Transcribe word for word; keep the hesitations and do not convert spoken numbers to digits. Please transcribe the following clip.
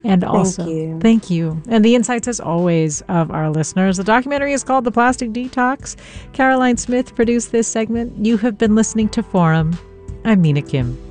And also, thank you. Thank you. And the insights, as always, of our listeners. The documentary is called The Plastic Detox. Caroline Smith produced this segment. You have been listening to Forum. I'm Mina Kim.